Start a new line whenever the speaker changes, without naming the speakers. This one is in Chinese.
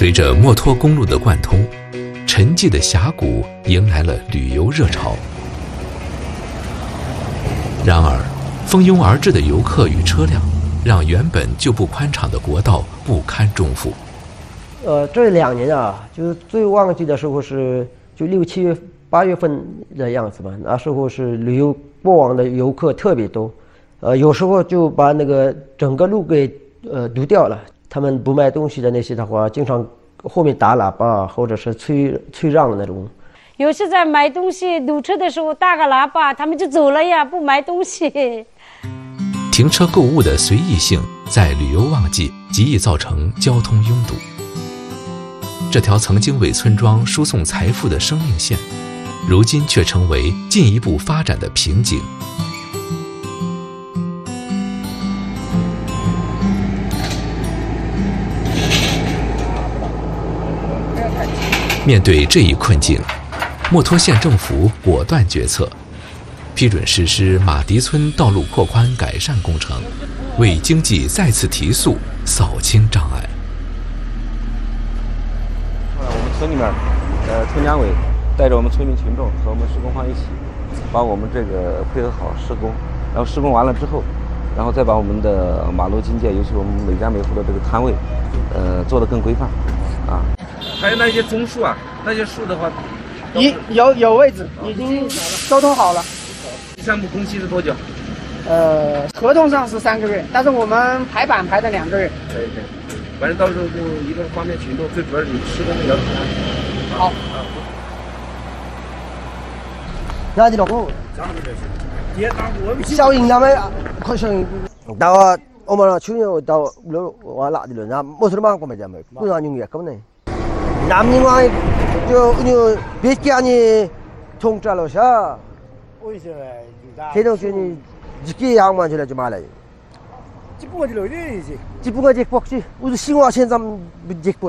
随着墨脱公路的贯通，沉寂的峡谷迎来了旅游热潮。然而，蜂拥而至的游客与车辆，让原本就不宽敞的国道不堪重负。
这2年啊，就是最旺季的时候是就6、7月、8月份的样子嘛，那时候是旅游过往的游客特别多，有时候就把那个整个路给堵掉了。他们不卖东西的那些的话，经常后面打喇叭或者是催让的那种。
有时在买东西堵车的时候大个喇叭，他们就走了呀，不买东西。
停车购物的随意性在旅游旺季极易造成交通拥堵。这条曾经为村庄输送财富的生命线，如今却成为进一步发展的瓶颈。面对这一困境，墨脱县政府果断决策，批准实施马迪村道路扩宽改善工程，为经济再次提速扫清障碍。
我们村里面，村两委带着我们村民群众和我们施工方一起，把我们这个配合好施工，然后施工完了之后，然后再把我们的马路经界，尤其我们每家每户的这个摊位，做得更规范，啊。还有那些棕树啊，那些树的话，
有位置，已经沟通好了。
项目工期是多久？
合同上是3个月，但是我们排版排的2个月。
可以，反正到时候就一个方便群众，最主要是你施工的要求。
好。
那你老公，小营他们快小营，到我们去年到我哪里了？那没什么过没得没，不然用也够呢。남님아 저 은유 몇개 아니 통짜로샤 대동준이 지게 양만 줄래 좀 알아요.
찌뿌가 질러 이제.
찌뿌가 직 복지 우리 싱화 현삼 직